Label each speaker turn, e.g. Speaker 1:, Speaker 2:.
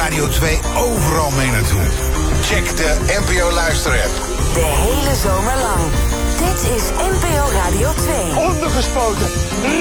Speaker 1: Radio 2 overal mee naartoe. Check de NPO Luister-app.
Speaker 2: De hele zomer lang. Dit is NPO Radio 2.
Speaker 3: Ondergespoten.